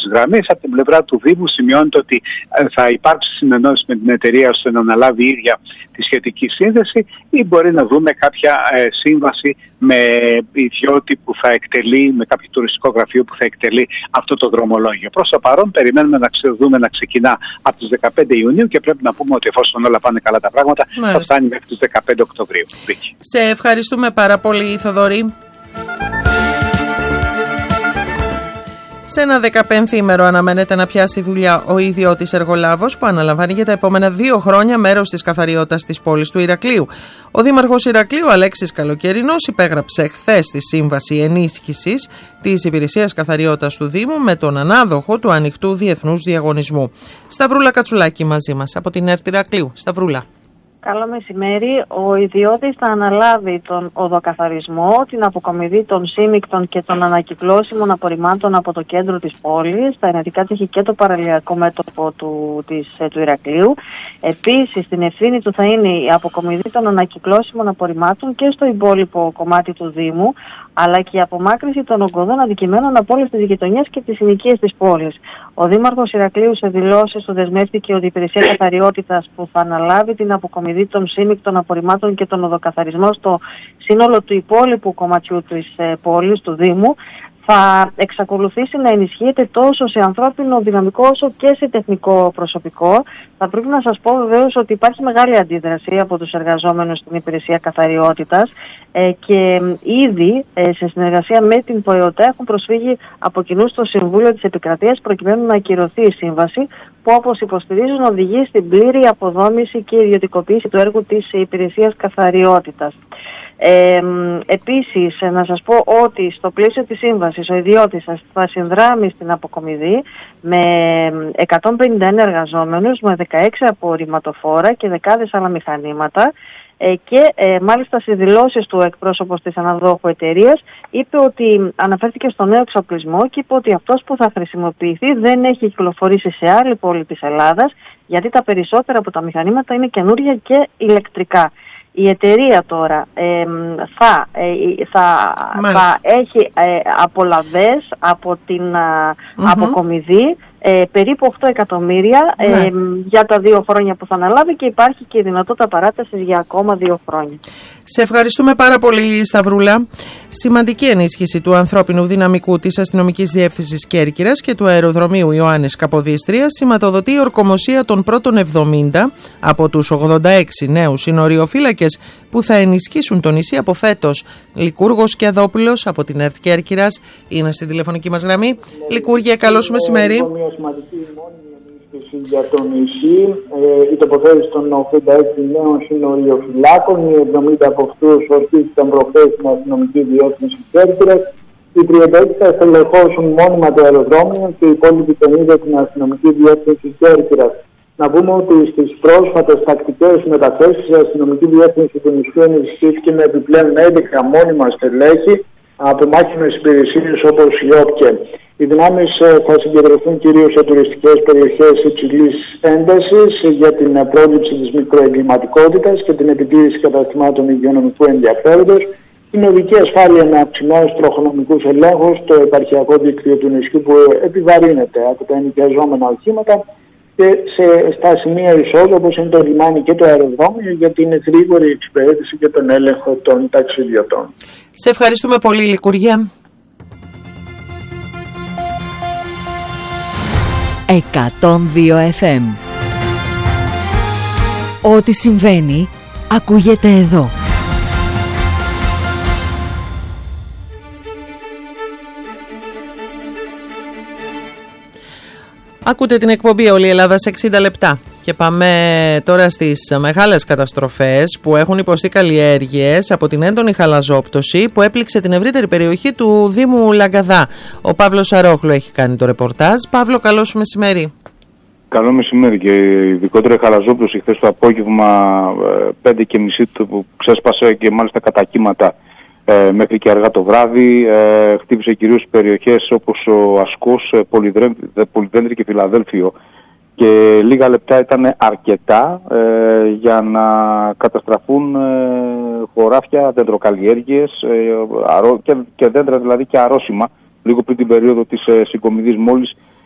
γραμμές. Από την πλευρά του Δήμου σημειώνεται ότι θα υπάρξει συνεννόηση με την εταιρεία ώστε να αναλάβει η ίδια τη σχετική σύνδεση, ή μπορεί να δούμε κάποια σύμβαση με ιδιώτη που θα εκτελεί, με κάποιο τουριστικό γραφείο που θα εκτελεί αυτό το δρομολόγιο. Προς το παρόν περιμένουμε να δούμε να ξεκινά από τις 15 Ιουνίου και πρέπει να πούμε ότι εφόσον όλα πάνε καλά τα πράγματα, θα φτάνει μέχρι τις 15 Οκτωβρίου. Σε ευχαριστούμε πάρα πολύ, Θοδωρή. Σε ένα 15ήμερο αναμένεται να πιάσει δουλειά ο ιδιώτης εργολάβος που αναλαμβάνει για τα επόμενα 2 χρόνια μέρος της καθαριότητας της πόλης του Ηρακλείου. Ο Δήμαρχος Ηρακλείου, Αλέξης Καλοκαιρινός, υπέγραψε χθες τη σύμβαση ενίσχυσης της Υπηρεσίας Καθαριότητας του Δήμου με τον ανάδοχο του ανοιχτού διεθνούς διαγωνισμού. Σταυρούλα Κατσουλάκη μαζί μας από την ΕΡΤ Ηρακλείου. Σταυρούλα. Καλό μεσημέρι. Ο ιδιώτης θα αναλάβει τον οδοκαθαρισμό, την αποκομιδή των σύμμικτων και των ανακυκλώσιμων απορριμμάτων από το κέντρο της πόλης, τα ενετικά τείχη και το παραλιακό μέτωπο του Ηρακλείου. Επίσης, την ευθύνη του θα είναι η αποκομιδή των ανακυκλώσιμων απορριμμάτων και στο υπόλοιπο κομμάτι του Δήμου, αλλά και η απομάκρυνση των ογκωδών αντικειμένων από όλες τις γειτονιές και τις συνοικίες της πόλης. Ο Δήμαρχος Ηρακλείου σε δηλώσεις του δεσμεύτηκε ότι η Υπηρεσία Καθαριότητας που θα αναλάβει την αποκομιδή των σύμμικτων απορριμμάτων και τον οδοκαθαρισμό στο σύνολο του υπόλοιπου κομματιού της πόλης, του Δήμου, θα εξακολουθήσει να ενισχύεται τόσο σε ανθρώπινο δυναμικό όσο και σε τεχνικό προσωπικό. Θα πρέπει να σας πω βεβαίως ότι υπάρχει μεγάλη αντίδραση από τους εργαζόμενους στην Υπηρεσία Καθαριότητας και ήδη σε συνεργασία με την ΠΟΕΟΤΑ έχουν προσφύγει από κοινού στο Συμβούλιο της Επικρατείας προκειμένου να ακυρωθεί η σύμβαση που, όπως υποστηρίζουν, οδηγεί στην πλήρη αποδόμηση και ιδιωτικοποίηση του έργου της Υπηρεσίας Καθαριότητας. Επίσης, να σας πω ότι στο πλαίσιο της σύμβασης ο ιδιώτης θα συνδράμει στην αποκομιδή με 151 εργαζόμενους, με 16 απορριμματοφόρα και δεκάδες άλλα μηχανήματα και μάλιστα στις δηλώσεις του εκπρόσωπος της αναδόχου εταιρείας είπε ότι αναφέρθηκε στο νέο εξοπλισμό και είπε ότι αυτός που θα χρησιμοποιηθεί δεν έχει κυκλοφορήσει σε άλλη πόλη της Ελλάδας, γιατί τα περισσότερα από τα μηχανήματα είναι καινούρια και ηλεκτρικά. Η εταιρεία τώρα θα έχει απολαβές από την αποκομιδή περίπου 8 εκατομμύρια για τα 2 χρόνια που θα αναλάβει και υπάρχει και η δυνατότητα παράτασης για ακόμα 2 χρόνια. Σε ευχαριστούμε πάρα πολύ, Σταυρούλα. Σημαντική ενίσχυση του ανθρώπινου δυναμικού της Αστυνομικής Διεύθυνσης Κέρκυρας και του Αεροδρομίου Ιωάννης Καποδίστριας σηματοδοτεί η ορκομοσία των πρώτων 70 από τους 86 νέους συνοριοφύλακες που θα ενισχύσουν το νησί από φέτος. Λικούργος Κιαδόπουλος από την ΕΡΤ Κέρκυρας είναι στην τηλεφωνική μας γραμμή. Λικούργια, καλώς σου μεσημέρι. Μια σημαντική μόνιμη ενίσχυση για το νησί, η τοποθέτηση των 86 νέων συνοριοφυλάκων, οι 70 από αυτούς ορκίστηκαν προχθές στην Αστυνομική Διεύθυνση Κέρκυρας. Οι 36 θα στελεχώσουν μόνιμα το αεροδρόμιο και οι υπόλοιποι 50 την Αστυνομική Διεύθυνση Κέρκυρας. Να πούμε ότι στις πρόσφατες τακτικές μεταθέσεις η Αστυνομική Διεύθυνση του νησιού ενισχύθηκε με επιπλέον 11 μόνιμα στελέχη από μάχημες υπηρεσίες όπως η ΟΠΚΕ. Οι δυνάμεις θα συγκεντρωθούν κυρίως σε τουριστικές περιοχές υψηλής έντασης για την πρόληψη της μικροεγκληματικότητας και την επιτήρηση καταστημάτων υγειονομικού ενδιαφέροντος, την οδική ασφάλεια με αυξημένους τροχονομικούς ελέγχους, το επαρχιακό δίκτυο του νησιού που επιβαρύνεται από τα ενοικιαζόμενα οχήματα και στα σημεία εισόδου όπως είναι το λιμάνι και το αεροδρόμιο για την γρήγορη εξυπηρέτηση και τον έλεγχο των ταξιδιωτών. Σε ευχαριστούμε πολύ, Λικουργία. 102 FM. Ό,τι συμβαίνει ακούγεται εδώ. Ακούτε την εκπομπή Όλη η Ελλάδα σε 60 λεπτά και πάμε τώρα στις μεγάλες καταστροφές που έχουν υποστεί καλλιέργειες από την έντονη χαλαζόπτωση που έπληξε την ευρύτερη περιοχή του Δήμου Λαγκαδά. Ο Παύλος Αρόχλου έχει κάνει το ρεπορτάζ. Παύλο, καλό σου μεσημέρι. Καλό μεσημέρι, και ειδικότερα η χαλαζόπτωση χθες το απόγευμα 5:30 που ξέσπασε και μάλιστα κατά κύματα μέχρι και αργά το βράδυ. Χτύπησε κυρίως περιοχές όπως ο Ασκός, Πολυδέντρη και Φιλαδέλφιο, και λίγα λεπτά ήταν αρκετά για να καταστραφούν χωράφια, δεντροκαλλιέργειες και δέντρα δηλαδή και αρρώσιμα λίγο πριν την περίοδο της συγκομιδής. Μόλις